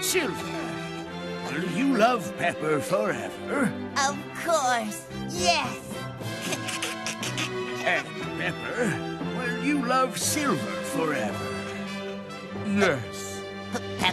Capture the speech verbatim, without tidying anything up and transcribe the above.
Silver, will you love Pepper forever? Of course, yes. And Pepper, will you love Silver forever? Yes. P-